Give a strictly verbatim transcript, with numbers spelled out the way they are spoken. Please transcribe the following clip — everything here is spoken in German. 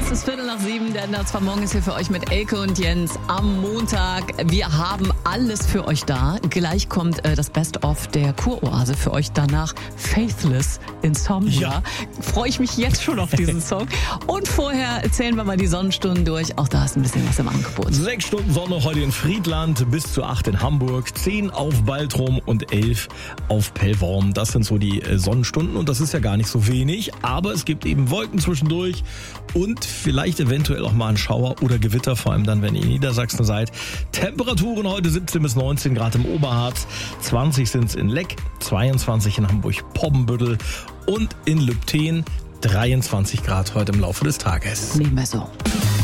Es ist Viertel nach sieben, der Ende von morgen ist hier für euch mit Elke und Jens am Montag. Wir haben alles für euch da. Gleich kommt äh, das Best-of der Kuroase für euch. Danach Faithless Insomnia. Ja. Freue ich mich jetzt schon auf diesen Song. Und vorher zählen wir mal die Sonnenstunden durch. Auch da ist ein bisschen was im Angebot. Sechs Stunden Sonne heute in Friedland, bis zu acht in Hamburg, zehn auf Baltrum und elf auf Pellworm. Das sind so die äh, Sonnenstunden und das ist ja gar nicht so wenig. Aber es gibt eben Wolken zwischendurch und vielleicht eventuell auch mal ein Schauer oder Gewitter, vor allem dann, wenn ihr in Niedersachsen seid. Temperaturen heute siebzehn bis neunzehn Grad im Oberharz, zwanzig sind es in Leck, zweiundzwanzig in Hamburg-Poppenbüttel und in Lübten dreiundzwanzig Grad heute im Laufe des Tages. Nehmen wir so.